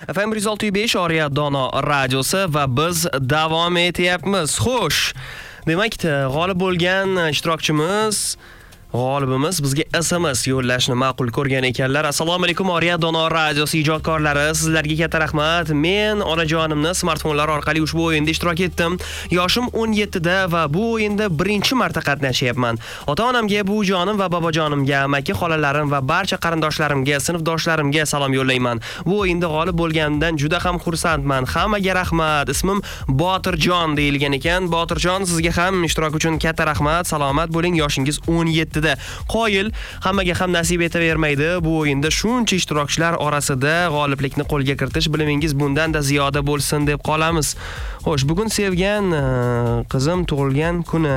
FM 106.5 Oriyat Dono radiosi va biz davom etyapmiz. Xo'sh, demak, g'olib bo'lgan ishtirokchimiz g'olibimiz bizga SMS yo'llashni ma'qul ko'rgan ekanlar. Assalomu alaykum Oriyat Dono radiosi ijodkorlari, sizlarga katta rahmat. Men onajonimni smartfonlar orqali ushbu o'yinda ishtirok etdim. Yoshim 17 da va bu o'yinda birinchi marta qatnashyapman. Ota-onamga, buvijonim va bobojonimga, amaki, xolalarim va barcha qarindoshlarimga, sinfdoshlarimga salom yo'llayman. Bu o'yinda g'olib bo'lganimdan juda ham xursandman. Hammaga rahmat. Ismim Botirjon deyilgan ekan. Botirjon, sizga ham ishtirok uchun katta rahmat. Salomat bo'ling. Yoshingiz 17 da. Qoyil, hammaga ham nasib etavermaydi. Bu o'yinda shuncha ishtirokchilar orasida g'oliblikni qo'lga kiritish bilimingiz bundan-da ziyoda bo'lsin deb qolamiz. Xo'sh, bugun sevgan qizim tug'ilgan kuni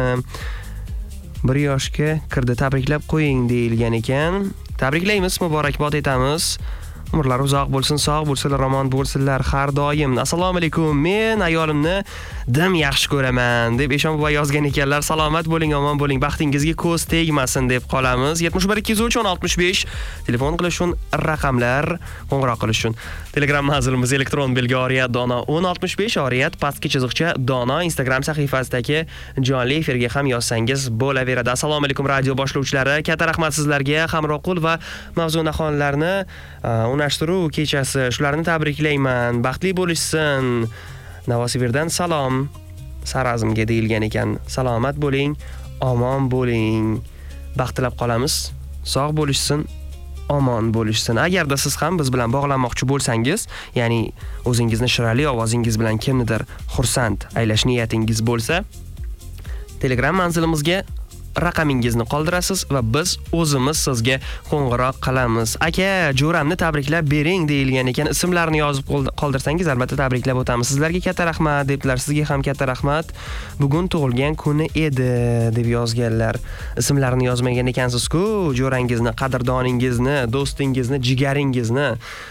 1 yoshga kirdi. Tabriklab qo'ying deyilgan ekan. Tabriklaymiz, muborakbod etamiz. Umrlar uzoq bo'lsin, sog' bo'lsinlar, omon bo'lsinlar har doim. Assalomu alaykum. Men ayolimni dim yaxshi ko'raman deb Eshon buva yozgan ekanlar. Salomat bo'ling, omon bo'ling, baxtingizga ko'z tegmasin deb qolamiz. 71 203 1065 telefon qilish uchun raqamlar, qo'ng'iroq qilish uchun. Telegram manzilimiz elektron belgi Oriyat Dono 1065 Oriyat pastki chiziqcha Dono Instagram sahifasidagi jonli efirga ham yozsangiz bo'laveradi. Assalomu alaykum radio boshlovchilari. Katta rahmat sizlarga. Hamroqul va Mavzunahonlarni unashtiruv kechasi, shularni tabriklayman. Baxtli bo'lishsin. Novosibirdan salom. Sarazmga deyilgan ekan. Salomat bo'ling, omon bo'ling. Baxt tilab qolamiz. Sog' bo'lishsin, omon bo'lishsin. Agarda siz ham biz bilan bog'lanmoqchi bo'lsangiz, ya'ni o'zingizni shirali ovozingiz bilan kimnidir xursand aylash niyatingiz bo'lsa, Telegram manzilimizga raqamingizni qoldirasiz va biz o'zimiz sizga qo'ng'iroq qilamiz. Aka, jo'ramni tabriklab bering deyilgan ekan. Ismlarini yozib qoldirsangiz albatta tabriklab o'tamiz. Sizlarga katta rahmat debdilar. Sizga ham katta rahmat. Bugun tug'ilgan kuni edi deb yozganlar. Ismlarini yozmagan ekansiz-ku, jo'rangizni, qadrdoningizni, do'stingizni, jigaringizni.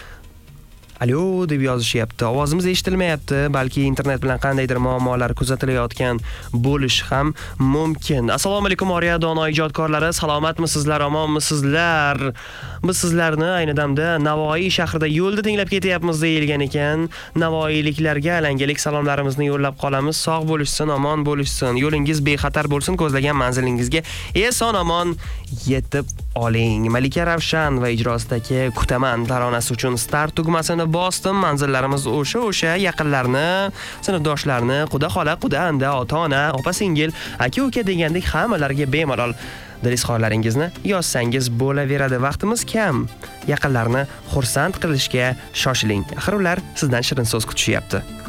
Alo deb yozishyapti. Ovozimiz eshitilmayapti. Balki internet bilan qandaydir muammolar kuzatilayotgan bo'lish ham mumkin. Assalomu alaykum Oriyat Dono ijodkorlari. Salomatmisizlar, omonmisizlar? Biz sizlarni ayni damda Navoiy shahrida yo'lda tinglab ketyapmiz deyilgan ekan. Navoiyliklarga alangalik salomlarimizni yo'llab qolamiz. Sog' bo'lishsin, omon bo'lishsin. Yo'lingiz bexatar bo'lsin, ko'zlagan manzilingizga eson-omon yetib oling. Malika Ravshan va ijrosidagi Kutaman taronasi uchun start tugmasini bosdim. Manzillarimiz o'sha yaqinlarni, sinfdoshlarni, quda xola, quda anda, ota-ona, opa-singil, aka-uka degandek hammalariga bemalol dilizxorlaringizni yozsangiz bo'laveradi. Vaqtimiz kam. Yaqinlarni xursand qilishga shoshiling. Axir ular sizdan shirin so'z kutishyapti.